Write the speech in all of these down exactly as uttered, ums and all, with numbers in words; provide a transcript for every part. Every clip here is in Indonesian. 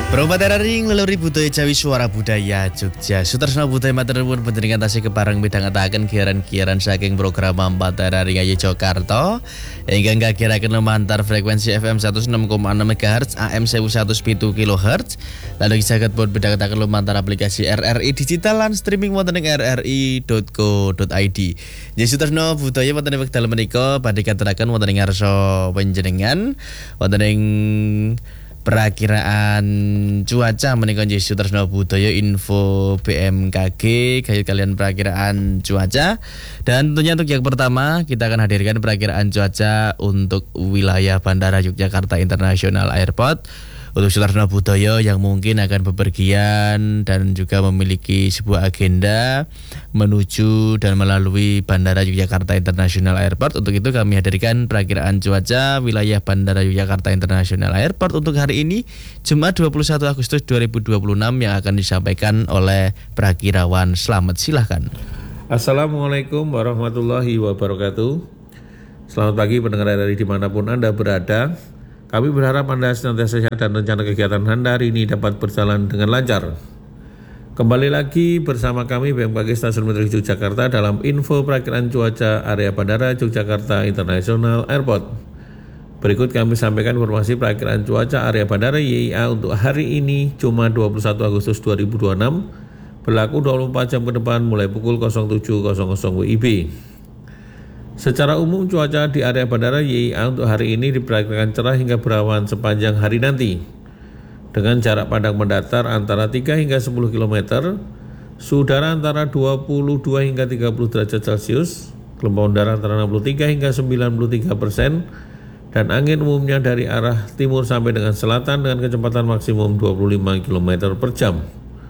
Perobatan ring leluri budaya Jawi suara budaya Jogja. Sutersna budaya matur nuwun panjenengan tasih kepareng midhangetaken giaran-giaran saking program Mampatara ring Ayu Jakarta ingkang kagiraken lumantar frekuensi F M seratus enam koma enam megahertz A M seribu seratus pitu kilohertz. Lalu saged pun midhangetaken lumantar aplikasi R R I digital lan streaming wonten ing r r i dot co dot i d. Nggih sutersna budaya wonten ing wekdal menika badhe katuraken wonten ing ngarsa panjenengan wonten ing perakiraan cuaca menika nggih Sutresna Budaya info B M K G kaya kalian perakiraan cuaca. Dan tentunya untuk yang pertama kita akan hadirkan perakiraan cuaca untuk wilayah Bandara Yogyakarta International Airport. Untuk Sutresna Budaya yang mungkin akan bepergian dan juga memiliki sebuah agenda menuju dan melalui Bandara Yogyakarta International Airport. Untuk itu kami hadirkan perakiraan cuaca wilayah Bandara Yogyakarta International Airport untuk hari ini Jumat dua puluh satu Agustus dua ribu dua puluh enam yang akan disampaikan oleh Prakirawan Slamet. Silahkan. Assalamualaikum warahmatullahi wabarakatuh. Selamat pagi pendengar R R I dimanapun Anda berada. Kami berharap Anda senantiasa sehat dan rencana kegiatan Anda hari ini dapat berjalan dengan lancar. Kembali lagi bersama kami B M K G Stasiun Meteorologi Yogyakarta dalam info perakiraan cuaca area Bandara Yogyakarta International Airport. Berikut kami sampaikan informasi perakiraan cuaca area Bandara Y I A untuk hari ini Jumat dua puluh satu Agustus dua ribu dua puluh enam berlaku dua puluh empat jam ke depan mulai pukul nol tujuh nol nol W I B. Secara umum cuaca di area Bandara Y I A untuk hari ini diperkirakan cerah hingga berawan sepanjang hari nanti. Dengan jarak pandang mendatar antara tiga hingga sepuluh kilometer, suhu udara antara dua puluh dua hingga tiga puluh derajat Celcius, gelombang udara antara enam puluh tiga hingga sembilan puluh tiga persen, dan angin umumnya dari arah timur sampai dengan selatan dengan kecepatan maksimum dua puluh lima kilometer per jam.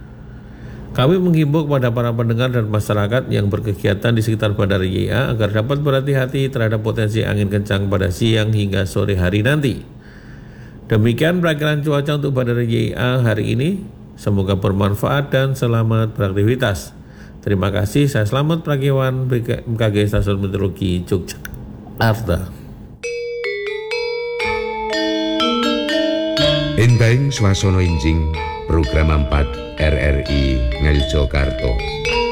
Kami menghimbau kepada para pendengar dan masyarakat yang berkegiatan di sekitar Bandara Y I A agar dapat berhati-hati terhadap potensi angin kencang pada siang hingga sore hari nanti. Demikian perakiraan cuaca untuk Bandara Y I A hari ini. Semoga bermanfaat dan selamat beraktivitas. Terima kasih, saya Slamet Prakirawan B M K G Stasiun Meteorologi Yogyakarta. Enteng swasana enjing program empat R R I Ngayogyakarta.